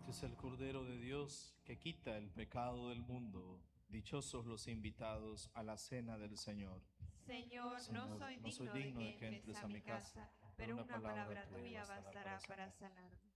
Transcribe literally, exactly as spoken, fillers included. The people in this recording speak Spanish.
Este es el Cordero de Dios que quita el pecado del mundo. Dichosos los invitados a la cena del Señor. Señor, Señor, no soy no soy digno de digno que de que entres a mi casa, pero una palabra tuya bastará para sanarme.